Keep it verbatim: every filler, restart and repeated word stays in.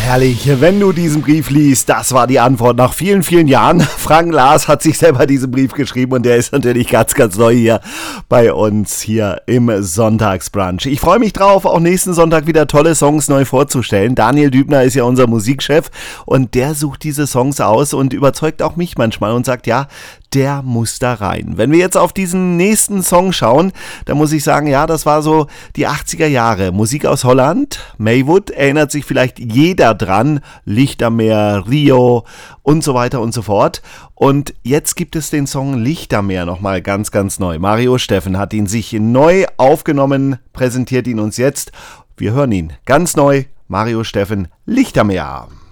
herrlich, wenn du diesen Brief liest, das war die Antwort nach vielen, vielen Jahren. Frank Lars hat sich selber diesen Brief geschrieben und der ist natürlich ganz, ganz neu hier bei uns hier im Sonntagsbrunch. Ich freue mich drauf, auch nächsten Sonntag wieder tolle Songs neu vorzustellen. Daniel Dübner ist ja unser Musikchef und der sucht diese Songs aus und überzeugt auch mich manchmal und sagt, ja, der muss da rein. Wenn wir jetzt auf diesen nächsten Song schauen, dann muss ich sagen, ja, das war so die achtziger Jahre. Musik aus Holland, Maywood, erinnert sich vielleicht jeder dran, Licht am Meer, Rio und so weiter und so fort. Und jetzt gibt es den Song Licht am Meer nochmal ganz, ganz neu. Mario Steffen hat ihn sich neu aufgenommen, präsentiert ihn uns jetzt. Wir hören ihn ganz neu. Mario Steffen, Licht am Meer.